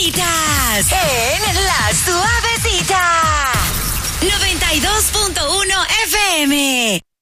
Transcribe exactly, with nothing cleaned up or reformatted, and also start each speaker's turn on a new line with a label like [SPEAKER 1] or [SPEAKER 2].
[SPEAKER 1] Suavecitas. En La Suavecita. noventa y dos punto uno F M.